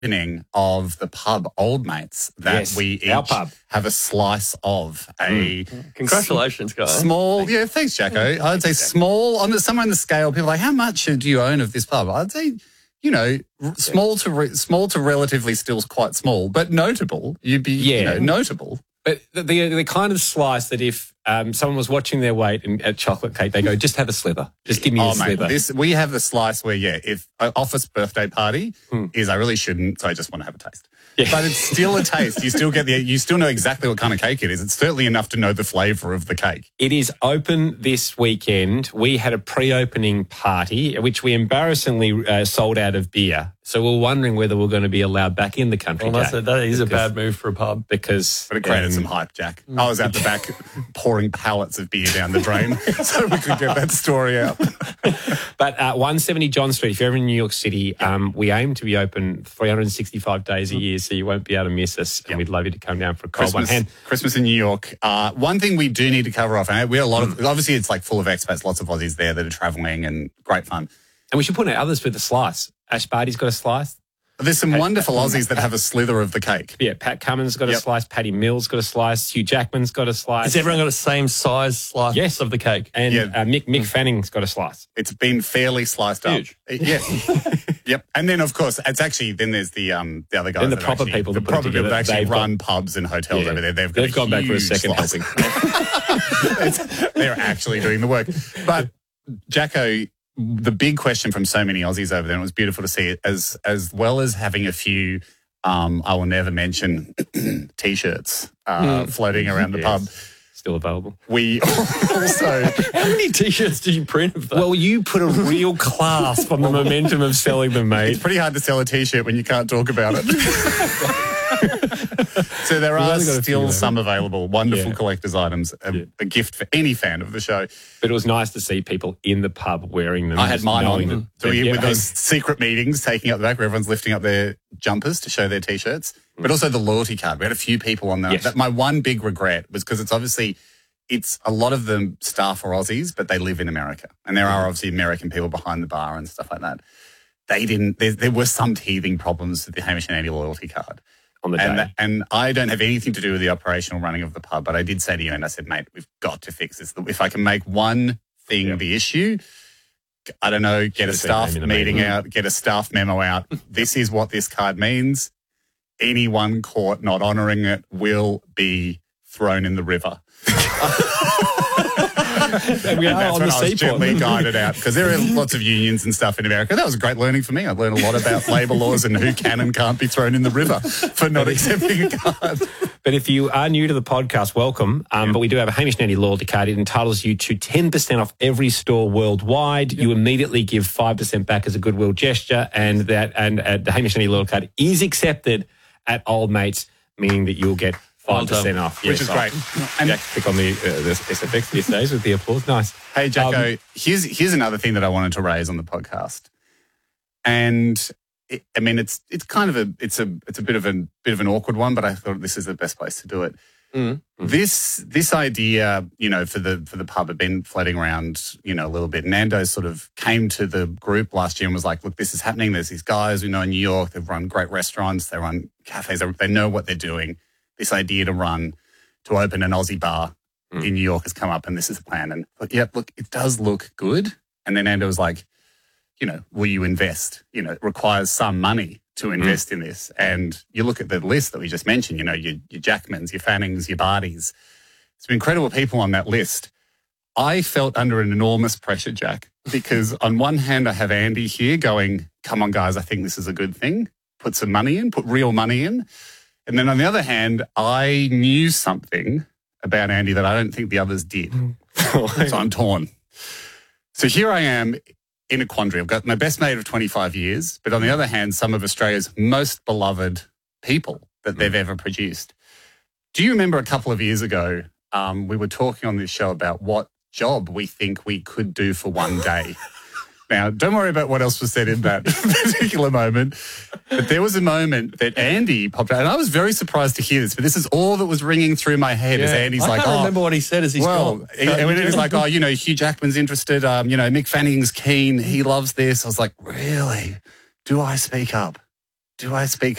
opening of the pub Old Mates that we each have a slice of. Congratulations, guys. Small, thanks, Jacko. I'd say small, somewhere on the scale, people are like, how much do you own of this pub? I'd say, small to relatively still quite small, but notable. You'd be, notable. But the kind of slice that if someone was watching their weight at chocolate cake, they go, just have a slither. Just give me a slither. We have the slice where, if an office birthday party is I really shouldn't, so I just want to have a taste. Yeah. But it's still a taste. You still know exactly what kind of cake it is. It's certainly enough to know the flavour of the cake. It is open this weekend. We had a pre-opening party, which we embarrassingly sold out of beer. So we're wondering whether we're going to be allowed back in the country, Jack. That is a bad move for a pub. But it created some hype, Jack. I was at the back pouring pallets of beer down the drain so we could get that story out. But 170 John Street, if you're ever in New York City, we aim to be open 365 days a year, so you won't be able to miss us. And we'd love you to come down for a cold one. Christmas in New York. One thing we do need to cover off, and we had a lot of, obviously it's like full of expats, lots of Aussies there that are travelling and great fun. And we should put out others with the slice. Ash Barty's got a slice. There's some wonderful Aussies that have a slither of the cake. Yeah, Pat Cummins got a slice. Paddy Mills got a slice. Hugh Jackman's got a slice. Has everyone got the same size slice of the cake? And Mick Fanning's got a slice. It's been fairly sliced Huge. up. Yeah. Yep. And then, of course, it's actually, then there's the other guys. And the proper people that actually run pubs and hotels over there. They've gone back for a second helping. They're actually doing the work. But, Jacko, the big question from so many Aussies over there, and it was beautiful to see it, as well as having a few, I will never mention, T-shirts floating around the pub. Still available. We also... How many T-shirts did you print of that? Well, you put a real clasp on the momentum of selling them, mate. It's pretty hard to sell a T-shirt when you can't talk about it. So there are still some available, wonderful collector's items, a gift for any fan of the show. But it was nice to see people in the pub wearing them. I had mine on. With those secret meetings taking up the back where everyone's lifting up their jumpers to show their T-shirts. But also the loyalty card. We had a few people on that. Yes. My one big regret was because it's a lot of them staff are Aussies, but they live in America. And there are obviously American people behind the bar and stuff like that. There were some teething problems with the Hamish and Andy loyalty card. On the day. And I don't have anything to do with the operational running of the pub, but I did say to you, and I said, mate, we've got to fix this. If I can make one thing the issue, I don't know, get a staff meeting out, get a staff memo out. This is what this card means. Anyone caught not honouring it will be thrown in the river. And we are on the seaport. Gently guided out because there are lots of unions and stuff in America. That was a great learning for me. I learned a lot about labour laws and who can and can't be thrown in the river for not accepting a card. But if you are new to the podcast, welcome. But we do have a Hamish and Andy loyalty card. It entitles you to 10% off every store worldwide. You immediately give 5% back as a goodwill gesture, and the Hamish and Andy loyalty card is accepted at Old Mates, meaning that you'll get 5% off. Which is great. And Jack, click on the SFX these days with the applause. Nice. Hey, Jacko, here's another thing that I wanted to raise on the podcast. And it's kind of a bit of an awkward one, but I thought this is the best place to do it. Mm-hmm. This idea, for the pub had been floating around, a little bit. Nando sort of came to the group last year and was like, look, this is happening. There's these guys we know in New York. They've run great restaurants. They run cafes. They know what they're doing. This idea to open an Aussie bar in New York has come up, and this is the plan. And look, it does look good. And then Nando was like, will you invest? It requires some money to invest in this. And you look at the list that we just mentioned, your Jackmans, your Fannings, your Bardys. Some incredible people on that list. I felt under an enormous pressure, Jack, because on one hand I have Andy here going, come on, guys, I think this is a good thing. Put some money in, put real money in. And then on the other hand, I knew something about Andy that I don't think the others did. So I'm torn. So here I am in a quandary. I've got my best mate of 25 years, but on the other hand, some of Australia's most beloved people that they've ever produced. Do you remember a couple of years ago, we were talking on this show about what job we think we could do for one day? Now, don't worry about what else was said in that particular moment. But there was a moment that Andy popped out, and I was very surprised to hear this, but this is all that was ringing through my head as Andy's I can't remember what he said as he's gone. It was like, Hugh Jackman's interested, Mick Fanning's keen, he loves this. I was like, really? Do I speak up? do I speak